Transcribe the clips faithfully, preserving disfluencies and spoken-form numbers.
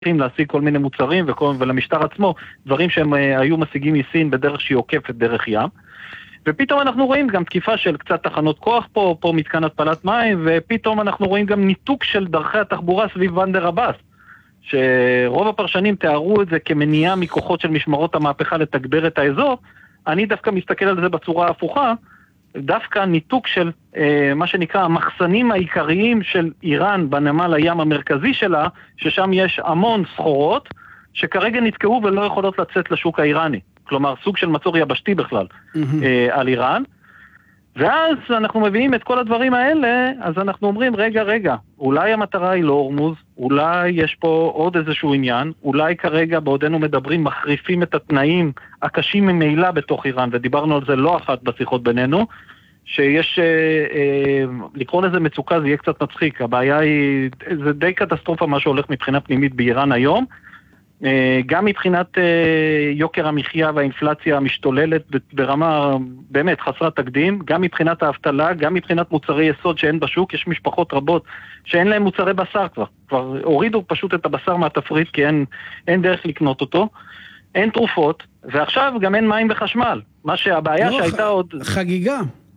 להשיג כל מיני מוצרים וכל, ולמשטר עצמו, דברים שהם היו משיגים מסין בדרך שהיא עוקפת דרך ים. ופתאום אנחנו רואים גם תקיפה של קצת תחנות כוח פה, פה מתקן התפלת מים, ופתאום אנחנו רואים גם ניתוק של דרכי התחבורה סביב בנדר עבאס, שרוב הפרשנים תיארו את זה כמניעה מכוחות של משמרות המהפכה לתגבר את האזור. אני דווקא מסתכל על זה בצורה ההפוכה, דווקא ניתוק של אה, מה שנקרא המחסנים העיקריים של איראן בנמל הים המרכזי שלה, ששם יש המון סחורות שכרגע נתקעו ולא יכולות לצאת לשוק האיראני. כלומר, סוג של מצור יבשתי בכלל mm-hmm. אה, על איראן. ואז אנחנו מביאים את כל הדברים האלה, אז אנחנו אומרים, רגע, רגע, אולי המטרה היא לא הורמוז, אולי יש פה עוד איזשהו עניין, אולי כרגע בעודנו מדברים, מחריפים את התנאים הקשים ממילא בתוך איראן, ודיברנו על זה לא אחת בשיחות בינינו, שיש, אה, אה, לקרוא לזה מצוקה זה יהיה קצת מצחיק, הבעיה היא, זה די קטסטרופה מה שהולך מבחינה פנימית באיראן היום, גם מבחינת יוקר המחיה והאינפלציה המשתוללת ברמה באמת חסרת תקדים, גם מבחינת האבטלה, גם מבחינת מוצרי יסוד שאין בשוק, יש משפחות רבות שאין להם מוצרי בשר כבר, כבר הורידו פשוט את הבשר מהתפריט כי אין, אין דרך לקנות אותו, אין תרופות, ועכשיו גם אין מים וחשמל, מה שהבעיה לא, שהייתה ח... עוד... חגיגה.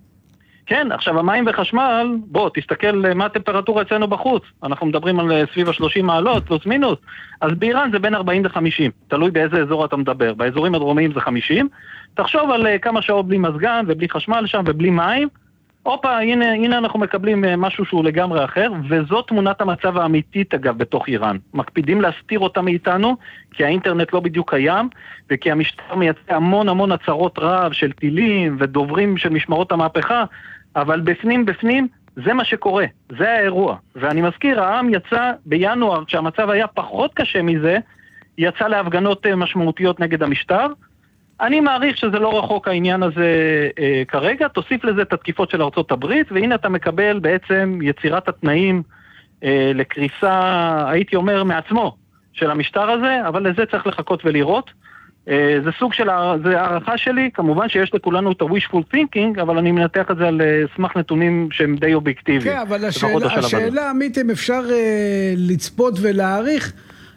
כן, עכשיו המים וחשמל, בוא, תסתכל מה הטמפרטורה אצלנו בחוץ. אנחנו מדברים על סביב ה-שלושים מעלות, פלוס מינוס. אז באיראן זה בין ארבעים ל-חמישים. תלוי באיזה אזור אתה מדבר. באזורים הדרומיים זה חמישים. תחשוב על כמה שעות בלי מזגן ובלי חשמל שם ובלי מים. אופה, הנה, הנה אנחנו מקבלים משהו שהוא לגמרי אחר, וזו תמונת המצב האמיתית אגב בתוך איראן. מקפידים להסתיר אותה מאיתנו, כי האינטרנט לא בדיוק קיים, וכי המשטר מייצא המון המון הצהרות רב של טילים ודוברים של משמרות המהפכה, אבל בפנים בפנים זה מה שקורה, זה האירוע. ואני מזכיר, העם יצא בינואר, כשהמצב היה פחות קשה מזה, יצא להפגנות משמעותיות נגד המשטר. אני מעריך שזה לא רחוק העניין הזה אה, כרגע, תוסיף לזה את התקיפות של ארצות הברית, והנה אתה מקבל בעצם יצירת התנאים אה, לקריסה, הייתי אומר, מעצמו של המשטר הזה, אבל לזה צריך לחכות ולראות. אה, זה סוג של, זה הערכה שלי, כמובן שיש לכולנו את ה-wishful thinking, אבל אני מנתח את זה על סמך נתונים שהם די אובייקטיביים. כן, אבל השאלה, השאלה עמית, אם אפשר אה, לצפות ולהעריך,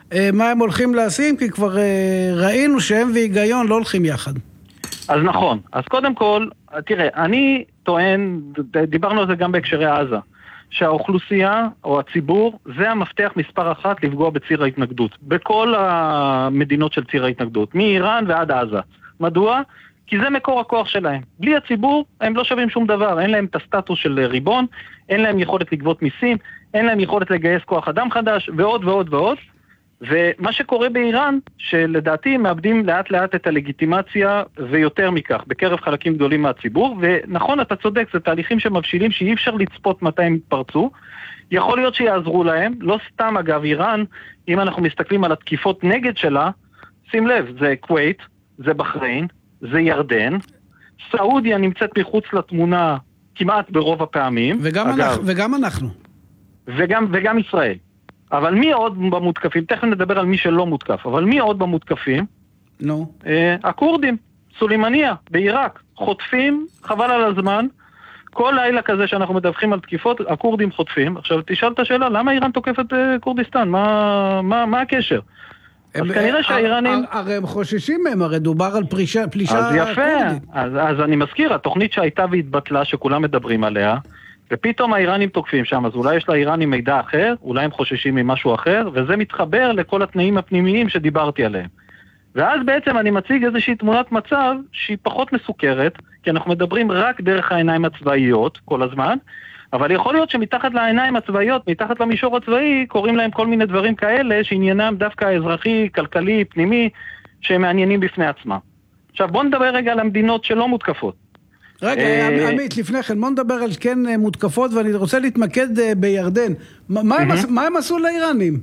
מה הם הולכים לעשים, כי כבר ראינו שהם והיגיון לא הולכים יחד. אז נכון, אז קודם כל, תראה, אני טוען, דיברנו על זה גם בהקשרי עזה, שהאוכלוסייה או הציבור זה המפתח מספר אחת לפגוע בציר ההתנגדות, בכל המדינות של ציר ההתנגדות, מאיראן ועד עזה. מדוע? כי זה מקור הכוח שלהם. בלי הציבור הם לא שווים שום דבר, אין להם את הסטטוס של ריבון, אין להם יכולת לגבות מיסים, אין להם יכולת לגייס כוח אדם חדש, ועוד ועוד ועוד. ומה שקורה באיראן, שלדעתי מאבדים לאט לאט את הלגיטימציה ויותר מכך, בקרב חלקים גדולים מהציבור, ונכון, אתה צודק, זה תהליכים שמבשילים שאי אפשר לצפות מתי הם יתפרצו, יכול להיות שיעזרו להם, לא סתם אגב איראן, אם אנחנו מסתכלים על התקיפות נגד שלה, שים לב, זה כווית, זה בחריין, זה ירדן, סעודיה נמצאת מחוץ לתמונה כמעט ברוב הפעמים, וגם, אגב, אנחנו, וגם אנחנו. וגם, וגם ישראל. אבל מי עוד במותקפים? תכף נדבר על מי שלא מותקף, אבל מי עוד במותקפים? נו. No. אה, הכורדים, סולימניה, בעיראק, חוטפים, חבל על הזמן, כל לילה כזה שאנחנו מדווחים על תקיפות, הכורדים חוטפים. עכשיו תשאל את השאלה, למה איראן תוקפת אה, קורדיסטן? מה, מה, מה הקשר? הם, אז כנראה שהאיראנים... הרי הם חוששים מהם, הרי דובר על פלישה, פלישה אז יפה, אז, אז אני מזכיר, התוכנית שהייתה והתבטלה, שכולם מדברים עליה, ופתאום האיראנים תוקפים שם, אז אולי יש לאיראנים מידע אחר, אולי הם חוששים ממשהו אחר, וזה מתחבר לכל התנאים הפנימיים שדיברתי עליהם. ואז בעצם אני מציג איזושהי תמונת מצב שהיא פחות מסוכרת, כי אנחנו מדברים רק דרך העיניים הצבאיות כל הזמן, אבל יכול להיות שמתחת לעיניים הצבאיות, מתחת למישור הצבאי, קוראים להם כל מיני דברים כאלה, שעניינם דווקא אזרחי, כלכלי, פנימי, שהם מעניינים בפני עצמם. עכשיו בואו נדבר רגע על המדינות שלא מותקפות. רגע, עמית, לפני כן, בוא נדבר על כן מותקפות, ואני רוצה להתמקד בירדן. מה הם עשו לאיראנים?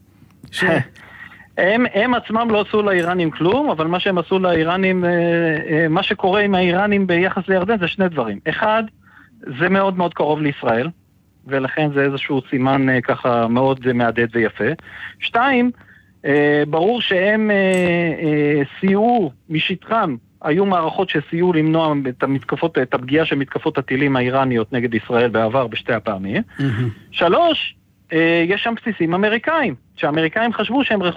הם עצמם לא עשו לאיראנים כלום, אבל מה שהם עשו לאיראנים, מה שקורה עם האיראנים ביחס לירדן זה שני דברים. אחד, זה מאוד מאוד קרוב לישראל, ולכן זה איזשהו סימן ככה מאוד מעדד ויפה. שתיים, ברור שהם סייעו משטחם, היו מערכות שסייעו למנוע את המתקפות, את הפגיעה של מתקפות הטילים האיראניות נגד ישראל בעבר בשתי הפעמים. Mm-hmm. שלוש, יש שם בסיסים אמריקאים, שהאמריקאים חשבו שהם